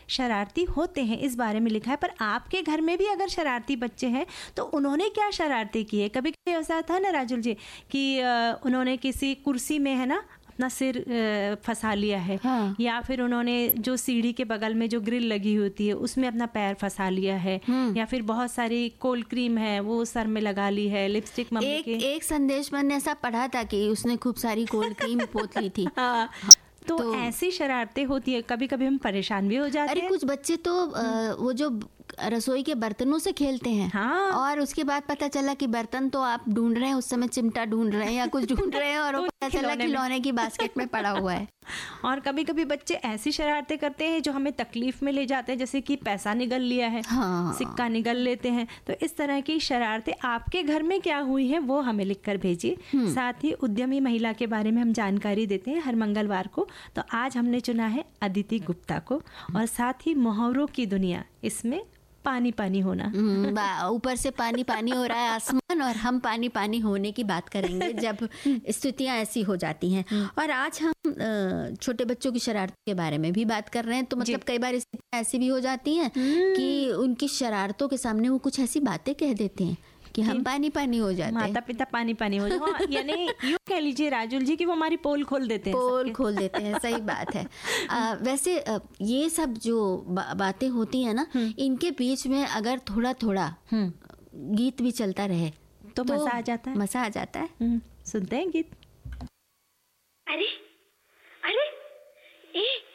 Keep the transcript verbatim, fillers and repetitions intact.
शरारती होते हैं, इस बारे में लिखा है। पर आपके घर में भी अगर शरारती बच्चे हैं तो उन्होंने क्या शरारती की है? कभी कभी ऐसा था ना राजुल जी कि उन्होंने किसी कुर्सी में है ना अपना सिर फंसा लिया है, हाँ। या फिर उन्होंने जो सीढ़ी के बगल में जो ग्रिल लगी होती है उसमें अपना पैर फंसा लिया है, या फिर बहुत सारी कोल्ड क्रीम है वो सर में लगा ली है, लिपस्टिक मम्मी एक, के एक संदेश में ऐसा पढ़ा था कि उसने खूब सारी कोल्ड क्रीम पोत ली थी। हाँ। तो, तो ऐसी शरारतें होती है, कभी कभी हम परेशान भी हो जाते अरे हैं। कुछ बच्चे तो आ, वो जो रसोई के बर्तनों से खेलते हैं, हाँ। और उसके बाद पता चला कि बर्तन तो आप ढूंढ रहे हैं, उस समय चिमटा ढूंढ रहे हैं या कुछ ढूंढ रहे हैं और तो पता चला खिलौने की बास्केट में पड़ा हुआ है। और कभी कभी बच्चे ऐसी शरारतें करते हैं जो हमें तकलीफ में ले जाते हैं, जैसे कि पैसा निगल लिया है, हाँ। सिक्का निगल लेते हैं। तो इस तरह की शरारतें आपके घर में क्या हुई है वो हमें लिखकर भेजिए। साथ ही उद्यमी महिला के बारे में हम जानकारी देते हैं हर मंगलवार को। तो आज हमने चुना है अदिति गुप्ता को, और साथ ही मुहावरों की दुनिया, इसमें पानी पानी होना, ऊपर से पानी पानी हो रहा है आसमान, और हम पानी पानी होने की बात करेंगे जब स्थितियां ऐसी हो जाती हैं। और आज हम छोटे बच्चों की शरारत के बारे में भी बात कर रहे हैं। तो मतलब कई बार स्थितियां ऐसी भी हो जाती हैं कि उनकी शरारतों के सामने वो कुछ ऐसी बातें कह देते हैं कि हम पानी पानी हो जाते हैं, माता पिता पानी पानी हो जाते हैं। यानी यूँ कह लीजिए राजुल जी कि वो हमारी पोल खोल देते हैं, पोल खोल देते हैं। सही बात है। आ, वैसे आ, ये सब जो बा, बातें होती हैं ना, इनके बीच में अगर थोड़ा थोड़ा गीत भी चलता रहे तो, तो मजा आ जाता है, मजा आ जाता है। सुनते हैं गीत। अरे अरे ए